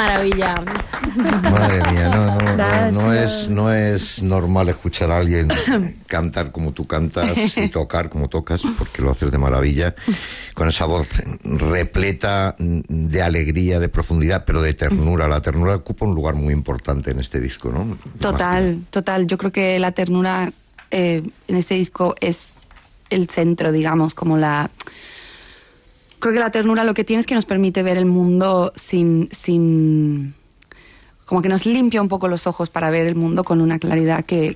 maravilla. Madre mía, no es normal escuchar a alguien cantar como tú cantas y tocar como tocas, porque lo haces de maravilla, con esa voz repleta de alegría, de profundidad, pero de ternura. La ternura ocupa un lugar muy importante en este disco, ¿no? Total. Yo creo que la ternura en este disco es el centro, digamos, como la... Creo que la ternura lo que tiene es que nos permite ver el mundo sin como que nos limpia un poco los ojos para ver el mundo con una claridad que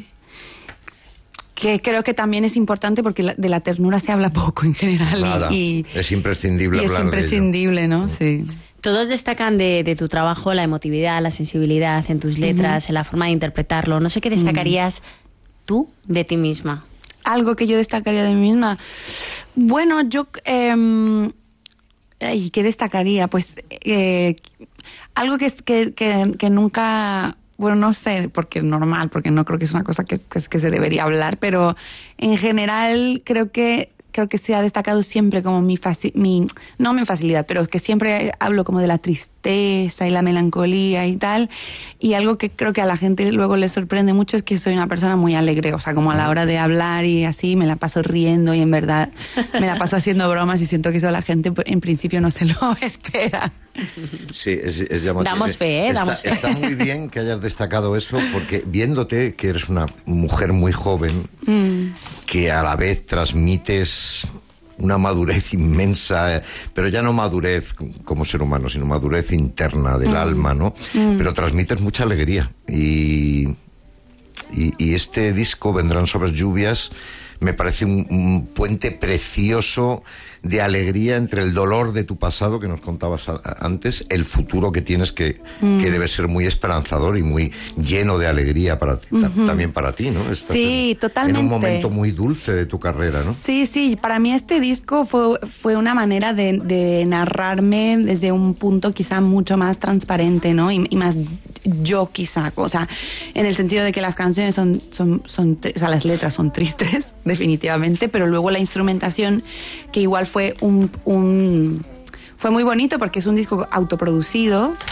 creo que también es importante, porque de la ternura se habla poco en general. Nada, es imprescindible hablar de ello. Es imprescindible, ¿no? Sí. Todos destacan de tu trabajo la emotividad, la sensibilidad en tus letras, en la forma de interpretarlo. No sé qué destacarías tú de ti misma. Algo que yo destacaría de mí misma. Bueno, yo... ¿qué destacaría? Pues algo que nunca... Bueno, no sé, porque es normal, porque no creo que es una cosa que se debería hablar, pero en general creo que se ha destacado siempre como no mi facilidad, pero que siempre hablo como de la tristeza y la melancolía y tal, y algo que creo que a la gente luego le sorprende mucho es que soy una persona muy alegre, o sea, como a la hora de hablar y así, me la paso riendo y en verdad me la paso haciendo bromas, y siento que eso la gente en principio no se lo espera. Sí, es llamativo. Damos fe, damos fe. Está muy bien que hayas destacado eso, porque viéndote que eres una mujer muy joven, que a la vez transmites una madurez inmensa, pero ya no madurez como ser humano, sino madurez interna del alma, ¿no? Pero transmites mucha alegría. Y este disco, Vendrán Suaves Lluvias, me parece un puente precioso de alegría entre el dolor de tu pasado que nos contabas antes, el futuro que tienes que debe ser muy esperanzador y muy lleno de alegría para ti, también para ti, ¿no? Estás totalmente. En un momento muy dulce de tu carrera, ¿no? Sí, para mí este disco fue una manera de narrarme desde un punto quizá mucho más transparente, ¿no? Y más yo quizá, o sea, en el sentido de que las canciones o sea, las letras son tristes, definitivamente, pero luego la instrumentación, que igual fue fue muy bonito porque es un disco autoproducido,